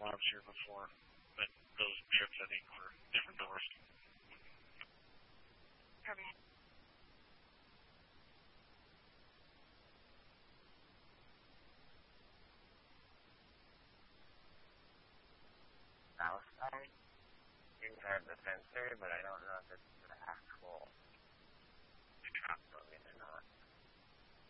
labs here before, but those trips, I think, were different doors. Okay. South side? Inside the sensor, but I don't know if it's the actual